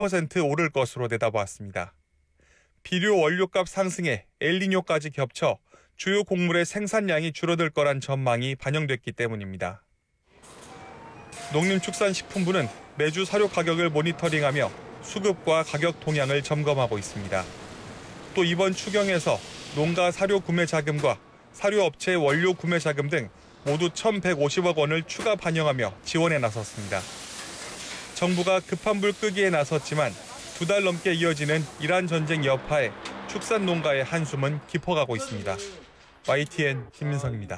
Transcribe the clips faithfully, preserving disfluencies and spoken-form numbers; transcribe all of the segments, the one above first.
퍼센트 오를 것으로 내다보았습니다. 비료 원료값 상승에 엘니뇨까지 겹쳐 주요 곡물의 생산량이 줄어들 거란 전망이 반영됐기 때문입니다. 농림축산식품부는 매주 사료 가격을 모니터링하며 수급과 가격 동향을 점검하고 있습니다. 또 이번 추경에서 농가 사료 구매 자금과 사료업체 원료 구매 자금 등 모두 천백오십억 원을 추가 반영하며 지원에 나섰습니다. 정부가 급한 불 끄기에 나섰지만 두 달 넘게 이어지는 이란 전쟁 여파에 축산 농가의 한숨은 깊어가고 있습니다. 와이티엔 김민성입니다.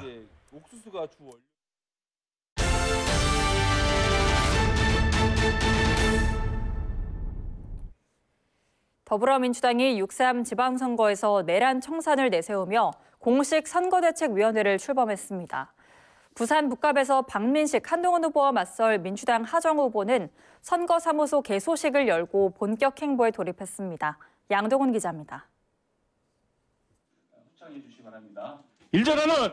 더불어민주당이 육삼 지방선거에서 내란 청산을 내세우며 공식 선거대책위원회를 출범했습니다. 부산 북갑에서 박민식, 한동훈 후보와 맞설 민주당 하정 후보는 선거사무소 개소식을 열고 본격 행보에 돌입했습니다. 양동훈 기자입니다. 일전하는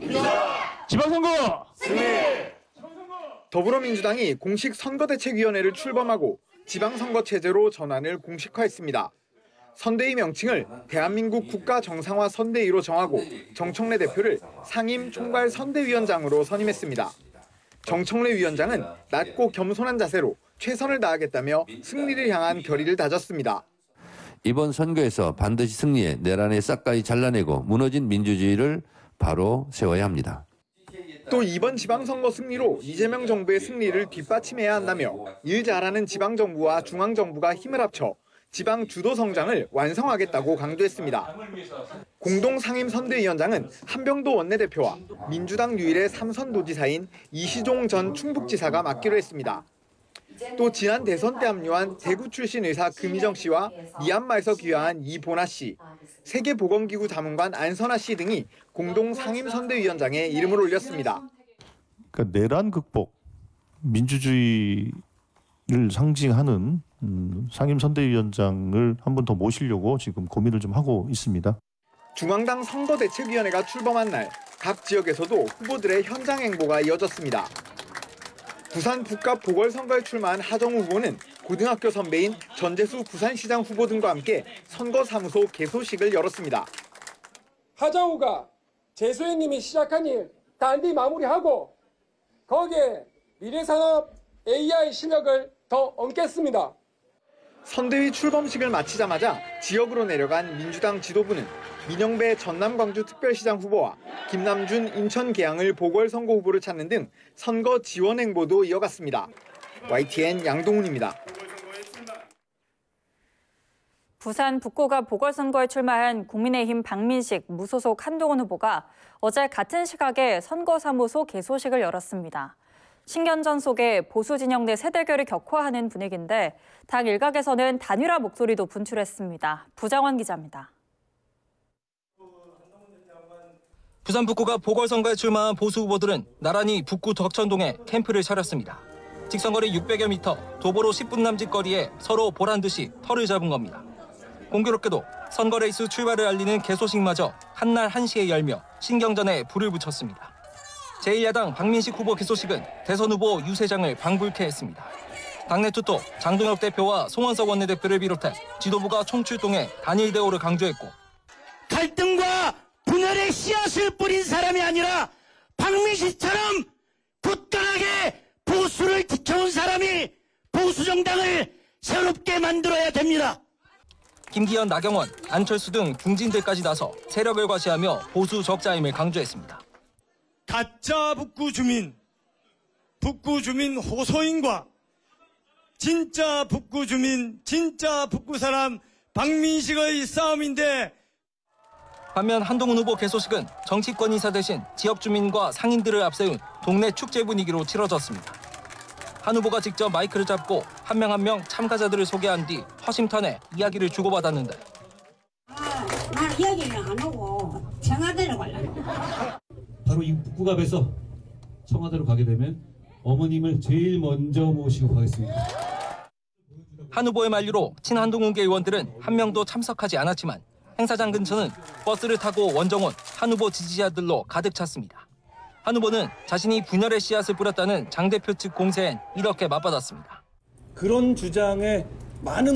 지방선거 승리! 더불어민주당이 공식 선거대책위원회를 출범하고 지방선거 체제로 전환을 공식화했습니다. 선대위 명칭을 대한민국 국가정상화 선대위로 정하고 정청래 대표를 상임 총괄 선대위원장으로 선임했습니다. 정청래 위원장은 낮고 겸손한 자세로 최선을 다하겠다며 승리를 향한 결의를 다졌습니다. 이번 선거에서 반드시 승리해 내란에 싹가이 잘라내고 무너진 민주주의를 바로 세워야 합니다. 또 이번 지방선거 승리로 이재명 정부의 승리를 뒷받침해야 한다며 일 잘하는 지방정부와 중앙정부가 힘을 합쳐 지방 주도 성장을 완성하겠다고 강조했습니다. 공동상임선대위원장은 한병도 원내대표와 민주당 유일의 삼선 도지사인 이시종 전 충북지사가 맡기로 했습니다. 또 지난 대선 때 합류한 대구 출신 의사 금희정 씨와 미얀마에서 귀화한 이보나 씨, 세계보건기구 자문관 안선아 씨 등이 공동상임선대위원장에 이름을 올렸습니다. 그러니까 내란 극복, 민주주의를 상징하는 음, 상임선대위원장을 한 번 더 모시려고 지금 고민을 좀 하고 있습니다. 중앙당 선거대책위원회가 출범한 날 각 지역에서도 후보들의 현장 행보가 이어졌습니다. 부산 북갑 보궐선거에 출마한 하정 후보는 고등학교 선배인 전재수 부산시장 후보 등과 함께 선거사무소 개소식을 열었습니다. 하정우가 재수혜님이 시작한 일 단디 마무리하고 거기에 미래산업 에이아이 실력을 더 얹겠습니다. 선대위 출범식을 마치자마자 지역으로 내려간 민주당 지도부는 민영배 전남 광주특별시장 후보와 김남준 인천 계양을 보궐선거 후보를 찾는 등 선거 지원 행보도 이어갔습니다. 와이티엔 양동훈입니다. 부산 북구가 보궐선거에 출마한 국민의힘 박민식, 무소속 한동훈 후보가 어제 같은 시각에 선거사무소 개소식을 열었습니다. 신견전 속에 보수 진영 내 세대결이 격화하는 분위기인데 당 일각에서는 단일화 목소리도 분출했습니다. 부장원 기자입니다. 부산 북구가 보궐선거에 출마한 보수 후보들은 나란히 북구 덕천동에 캠프를 차렸습니다. 직선거리 육백여 미터, 도보로 십 분 남짓 거리에 서로 보란 듯이 털을 잡은 겁니다. 공교롭게도 선거 레이스 출발을 알리는 개소식마저 한날 한시에 열며 신경전에 불을 붙였습니다. 제일 야당 박민식 후보 개소식은 대선 후보 유세장을 방불케 했습니다. 당내 투톱 장동혁 대표와 송원석 원내대표를 비롯해 지도부가 총출동해 단일 대우를 강조했고 갈등과 분열의 씨앗을 뿌린 사람이 아니라 박민식처럼 굳건하게 보수를 지켜온 사람이 보수정당을 새롭게 만들어야 됩니다. 김기현, 나경원, 안철수 등 중진들까지 나서 세력을 과시하며 보수 적자임을 강조했습니다. 가짜 북구 주민, 북구 주민 호소인과 진짜 북구 주민, 진짜 북구 사람 박민식의 싸움인데 반면 한동훈 후보 개소식은 정치권 인사 대신 지역 주민과 상인들을 앞세운 동네 축제 분위기로 치러졌습니다. 한 후보가 직접 마이크를 잡고 한 명 한 명 참가자들을 소개한 뒤 허심탄회 이야기를 주고받았는데 아, 난 이야기는 안 하고 청와대로 가려고. 바로 이 북구갑에서 청와대로 가게 되면 어머님을 제일 먼저 모시고 가겠습니다. 한 후보의 만류로 친한동훈계 의원들은 한 명도 참석하지 않았지만 행사장 근처는 버스를 타고 원정원, 한 후보 지지자들로 가득 찼습니다. 한 후보는 자신이 분열의 씨앗을 뿌렸다는 장 대표 측 공세엔 이렇게 맞받았습니다. 그런 주장에 많은